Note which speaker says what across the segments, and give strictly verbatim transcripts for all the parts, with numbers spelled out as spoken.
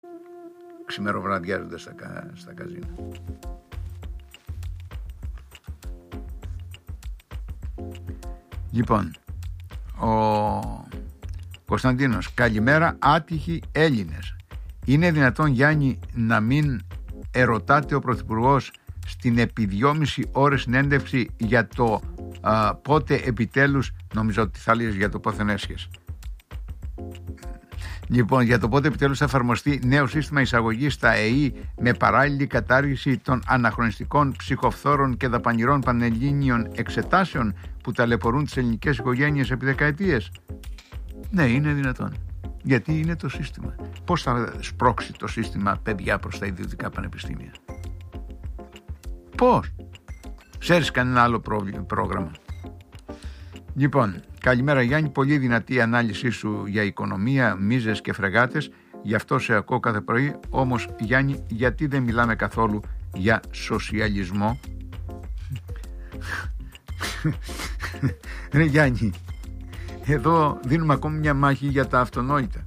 Speaker 1: ξημεροβραδιάζονται στα, στα καζίνα. Λοιπόν, ο Κωνσταντίνος, καλημέρα άτυχοι Έλληνες. Είναι δυνατόν, Γιάννη, να μην ερωτάται ο Πρωθυπουργός στην επί δυόμιση ώρες συνέντευξη για το α, πότε επιτέλους, νομίζω ότι θα λες για το πόθεν έσχες. Λοιπόν, για το πότε επιτέλους θα εφαρμοστεί νέο σύστημα εισαγωγής στα ΕΗ με παράλληλη κατάργηση των αναχρονιστικών, ψυχοφθόρων και δαπανηρών πανελλήνιων εξετάσεων που ταλαιπωρούν τις ελληνικές οικογένειες επί δεκαετίες. Ναι, είναι δυνατόν. Γιατί είναι το σύστημα. Πώς θα σπρώξει το σύστημα παιδιά προς τα ιδιωτικά πανεπιστήμια? Πώς? Ξέρεις κανένα άλλο πρόγραμμα? Λοιπόν, καλημέρα Γιάννη, πολύ δυνατή η ανάλυση σου για οικονομία, μίζες και φρεγάτες, γι' αυτό σε ακούω κάθε πρωί. Όμως Γιάννη, γιατί δεν μιλάμε καθόλου για σοσιαλισμό? Ρε Γιάννη, εδώ δίνουμε ακόμη μια μάχη για τα αυτονόητα,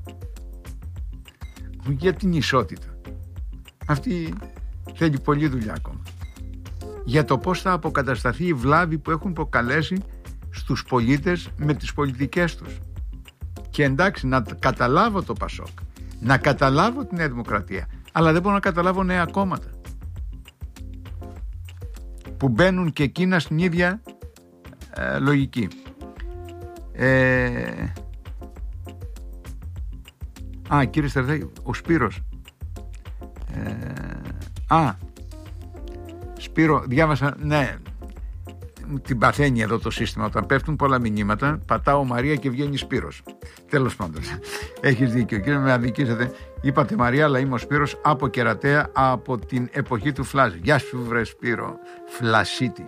Speaker 1: για την ισότητα. Αυτή θέλει πολλή δουλειά ακόμα. Για το πώς θα αποκατασταθεί η βλάβη που έχουν προκαλέσει στους πολίτες με τις πολιτικές τους. Και εντάξει, να καταλάβω το Πασόκ, να καταλάβω τη Νέα Δημοκρατία, αλλά δεν μπορώ να καταλάβω νέα κόμματα που μπαίνουν και εκείνα στην ίδια ε, λογική. Ε... Α, κύριε Στερδέη, ο Σπύρος. Ε... Α, Σπύρο, διάβασα, ναι, την παθαίνει εδώ το σύστημα. Όταν πέφτουν πολλά μηνύματα, πατάω Μαρία και βγαίνει Σπύρος. Τέλος πάντων, έχεις δίκιο. Κύριε, με αδικήσατε. Είπατε Μαρία, αλλά είμαι ο Σπύρος από Κερατέα, από την εποχή του Φλάζ. Γεια σου, βρε Σπύρο. Φλασίτη.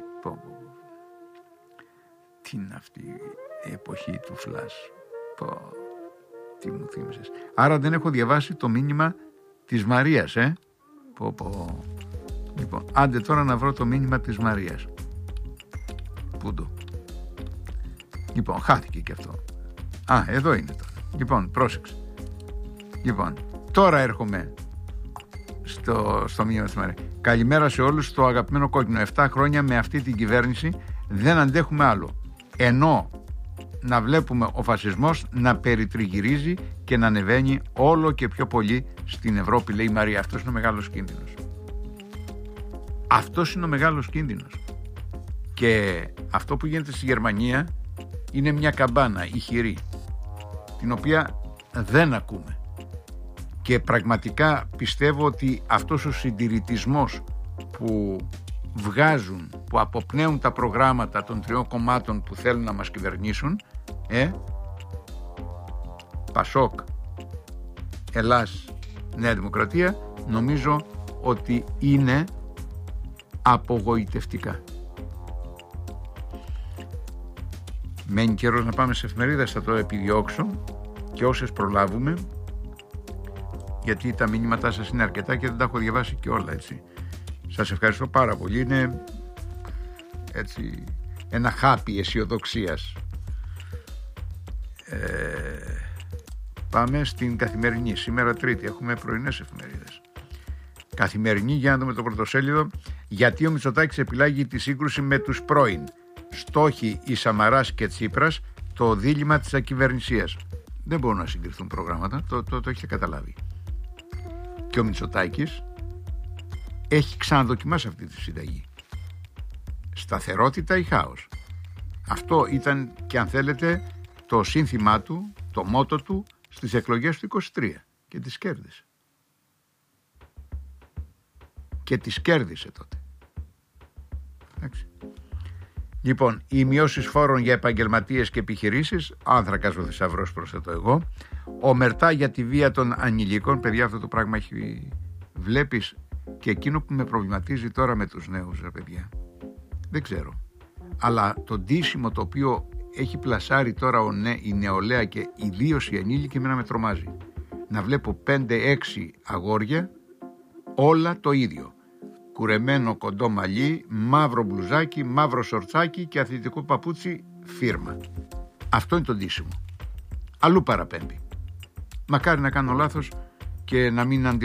Speaker 1: Τι είναι αυτή η εποχή του Φλάζ? Πω, τι μου θύμισες. Άρα δεν έχω διαβάσει το μήνυμα της Μαρίας, ε. Πω, πω. Λοιπόν, άντε τώρα να βρω το μήνυμα της Μαρίας. Πού το? Λοιπόν, χάθηκε και αυτό. Α, εδώ είναι τώρα. Λοιπόν, πρόσεξε. Λοιπόν, τώρα έρχομαι στο, στο μήνυμα της Μαρίας. Καλημέρα σε όλους, στο αγαπημένο κόκκινο. Εφτά χρόνια με αυτή την κυβέρνηση δεν αντέχουμε άλλο. Ενώ να βλέπουμε ο φασισμός να περιτριγυρίζει και να ανεβαίνει όλο και πιο πολύ στην Ευρώπη, λέει η Μαρία. Αυτός είναι ο μεγάλος κίνδυνος. Αυτός είναι ο μεγάλος κίνδυνος. Και αυτό που γίνεται στη Γερμανία είναι μια καμπάνα ηχηρή, την οποία δεν ακούμε. Και πραγματικά πιστεύω ότι αυτός ο συντηρητισμός που βγάζουν, που αποπνέουν τα προγράμματα των τριών κομμάτων που θέλουν να μας κυβερνήσουν, ε, Πασόκ, Ελλάς, Νέα Δημοκρατία, νομίζω ότι είναι απογοητευτικά. Μένει καιρός να πάμε σε εφημερίδες, θα το επιδιώξω και όσες προλάβουμε, γιατί τα μηνύματά σας είναι αρκετά και δεν τα έχω διαβάσει και όλα, έτσι. Σας ευχαριστώ πάρα πολύ. Είναι έτσι ένα χάπι αισιοδοξίας. Ε, πάμε στην Καθημερινή. Σήμερα Τρίτη έχουμε πρωινές εφημερίδες. Καθημερινή, για να δούμε το πρωτοσέλιδο. Γιατί ο Μητσοτάκης επιλάγει τη σύγκρουση με τους πρώην. Στόχοι η Σαμαράς και Τσίπρας, το δίλημμα της ακυβερνησίας. Δεν μπορούν να συγκριθούν προγράμματα, το, το, το έχετε καταλάβει. Και ο Μητσοτάκης έχει ξαναδοκιμάσει αυτή τη συνταγή. Σταθερότητα ή χάος. Αυτό ήταν, και αν θέλετε, το σύνθημά του, το μότο του στις εκλογές του είκοσι τρία, και τις κέρδισε. Και τις κέρδισε τότε. Εντάξει. Λοιπόν, οι μειώσεις φόρων για επαγγελματίες και επιχειρήσεις, άνθρακας ο θησαυρός, προσθέτω εγώ. Ομερτά για τη βία των ανηλίκων. Παιδιά, αυτό το πράγμα έχει... Βλέπεις, και εκείνο που με προβληματίζει τώρα με τους νέους, ρε παιδιά, δεν ξέρω, αλλά το ντύσιμο το οποίο έχει πλασάρει τώρα ο νε, η νεολαία και ιδίως οι ανήλικοι, εμένα με τρομάζει. Να βλέπω πέντε έξι αγόρια όλα το ίδιο. Κουρεμένο κοντό μαλλί, μαύρο μπλουζάκι, μαύρο σορτσάκι και αθλητικό παπούτσι φίρμα. Αυτό είναι το ντύσιμο. Αλλού παραπέμπει. Μακάρι να κάνω λάθος και να μην